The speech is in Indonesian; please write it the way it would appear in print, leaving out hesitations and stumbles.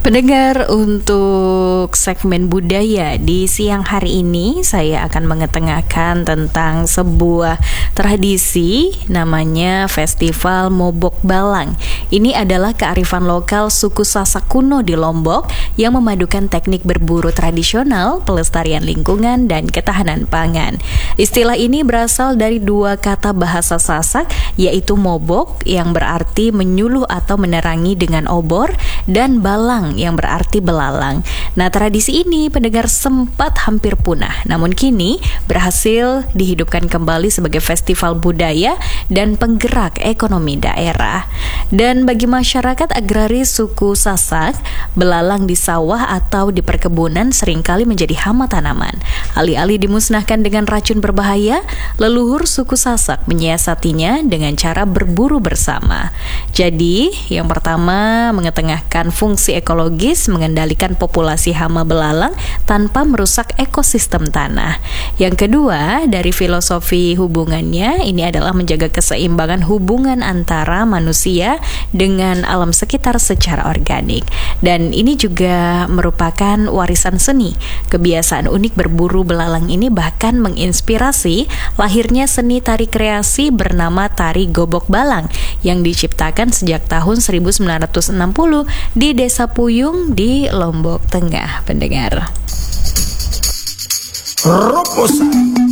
Pendengar, untuk segmen budaya di siang hari ini saya akan mengetengahkan tentang sebuah tradisi namanya Festival Mobok Balang. Ini adalah kearifan lokal suku Sasak kuno di Lombok yang memadukan teknik berburu tradisional, pelestarian lingkungan, dan ketahanan pangan. Istilah ini berasal dari dua kata bahasa Sasak, yaitu mobok yang berarti menyuluh atau menerangi dengan obor, dan balang yang berarti belalang. Nah, tradisi ini pendengar sempat hampir punah, namun kini berhasil dihidupkan kembali sebagai festival budaya dan penggerak ekonomi daerah. Dan bagi masyarakat agraris suku Sasak, belalang di sawah atau di perkebunan seringkali menjadi hama tanaman. Alih-alih dimusnahkan dengan racun berbahaya, leluhur suku Sasak menyiasatinya dengan cara berburu bersama. Jadi, yang pertama mengetengahkan fungsi ekologis, mengendalikan populasi hama belalang tanpa merusak ekosistem tanah. Yang kedua, dari filosofi hubungannya, ini adalah menjaga keseimbangan hubungan antara manusia dengan alam sekitar secara organik. Dan ini juga merupakan warisan seni. Kebiasaan unik berburu belalang ini bahkan menginspirasi lahirnya seni tari kreasi bernama Tari Gobok Balang yang diciptakan sejak tahun 1960 di Desa Puyung di Lombok Tengah, pendengar.